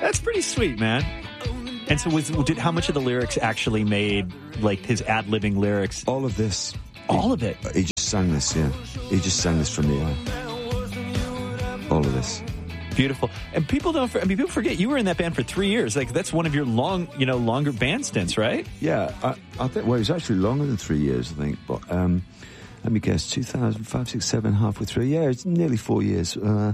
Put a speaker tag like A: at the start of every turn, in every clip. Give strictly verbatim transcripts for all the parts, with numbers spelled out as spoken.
A: That's pretty sweet, man. And so, was did how much of the lyrics actually made, like his ad-libbing lyrics?
B: All of this.
A: All
B: he,
A: of it?
B: He just sang this, yeah. He just sang this from the air. All of this.
A: Beautiful. And people don't, I mean, people forget you were in that band for three years. Like, that's one of your long, you know, longer band stints, right?
B: Yeah, I, I think, well, it was actually longer than three years, I think. But, um, let me guess, two thousand five, six, seven, halfway through. Yeah, it's nearly four years. Uh,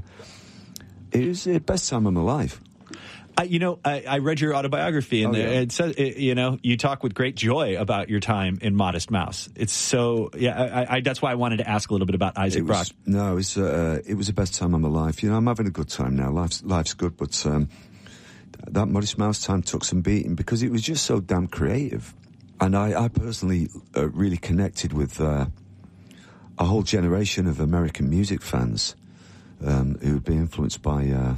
B: it was the best time of my life.
A: I, you know, I, I read your autobiography, and
B: oh, yeah.
A: it says, it, you know, you talk with great joy about your time in Modest Mouse. It's so, yeah, I, I, that's why I wanted to ask a little bit about Isaac
B: it
A: Brock.
B: Was, no, it was, uh, it was the best time of my life. You know, I'm having a good time now. Life's, life's good, but um, that Modest Mouse time took some beating because it was just so damn creative. And I, I personally uh, really connected with uh, a whole generation of American music fans um, who had been influenced by uh,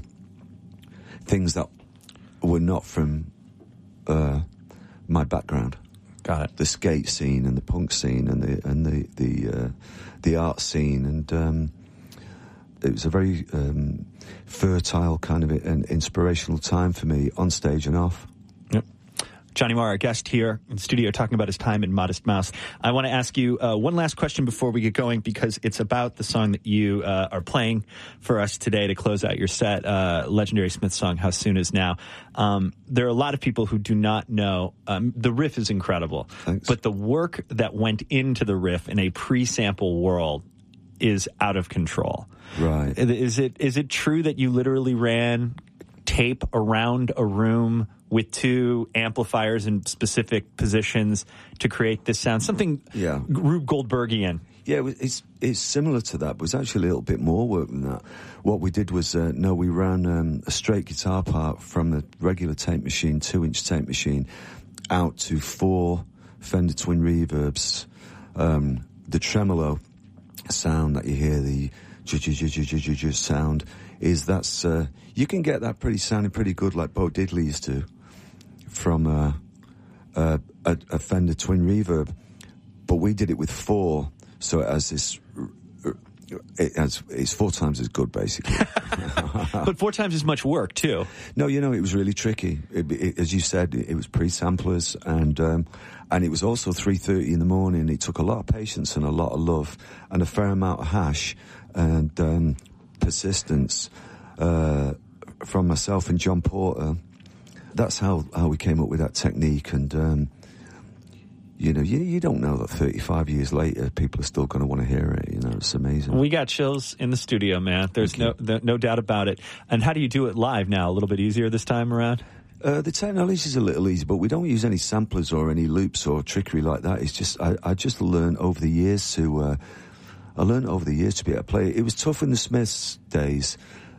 B: things that were not from uh, my background.
A: Got it.
B: The skate scene and the punk scene and the and the the uh, the art scene, and um, it was a very um, fertile kind of an inspirational time for me on stage and off.
A: Yep. Johnny Marr, our guest here in the studio, talking about his time in Modest Mouse. I want to ask you uh, one last question before we get going, because it's about the song that you uh, are playing for us today to close out your set, uh, legendary Smith song, How Soon Is Now. Um, there are a lot of people who do not know. Um, the riff is incredible.
B: Thanks.
A: But the work that went into the riff in a pre-sample world is out of control.
B: Right.
A: Is it is it true that you literally ran tape around a room with two amplifiers in specific positions to create this sound? Something
B: yeah.
A: Rube Goldbergian.
B: Yeah, it's it's similar to that, but it's actually a little bit more work than that. What we did was, uh, no, we ran um, a straight guitar part from the regular tape machine, two-inch tape machine, out to four Fender Twin Reverbs. Um, the tremolo sound that you hear, the j-j-j-j-j-j sound, is that's, uh, you can get that pretty sounding pretty good like Bo Diddley used to from uh, uh, a, a Fender Twin Reverb. But we did it with four, so it has this, it has, it's four times as good, basically.
A: But four times as much work, too.
B: No, you know, it was really tricky. It, it, as you said, it, it was pre-samplers, and um, and it was also three thirty in the morning. It took a lot of patience and a lot of love and a fair amount of hash and um, persistence uh, from myself and John Porter. That's how, how we came up with that technique, and um, you know, you, you don't know that thirty-five years later people are still going to want to hear it. You know, it's amazing.
A: We got chills in the studio, man. There's no, no no doubt about it. And how do you do it live now? A little bit easier this time around?
B: Uh, the technology is a little easy, but we don't use any samplers or any loops or trickery like that. It's just I, I just learned over the years to uh, I learned over the years to be able to play. It was tough in the Smiths days.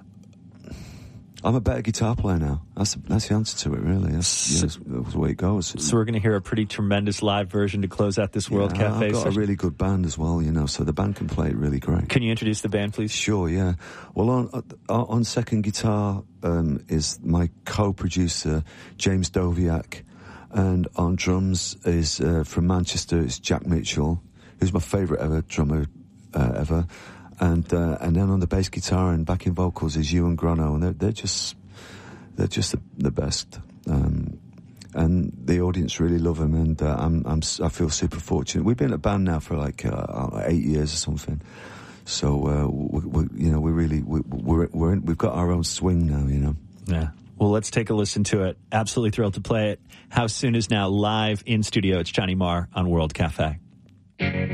B: I'm a better guitar player now. That's that's the answer to it, really. That's, you know, that's, that's the way it goes.
A: So we're going to hear a pretty tremendous live version to close out this World
B: yeah,
A: Cafe
B: I've got
A: session.
B: a really good band as well, you know, so the band can play it really great.
A: Can you introduce the band, please?
B: Sure, yeah. Well, on uh, on second guitar um, is my co-producer, James Doviak, and on drums is, uh, from Manchester, it's Jack Mitchell, who's my favourite ever drummer uh, ever. And uh, and then on the bass guitar and backing vocals is Ewan Grono, and they're, they're just they're just the, the best. Um, and the audience really love them, and uh, I'm I'm I feel super fortunate. We've been a band now for like uh, eight years or something, so uh, we, we, you know we really we, we're we're in, we've got our own swing now, you know.
A: Yeah. Well, let's take a listen to it. Absolutely thrilled to play it. How Soon Is Now live in studio. It's Johnny Marr on World Cafe.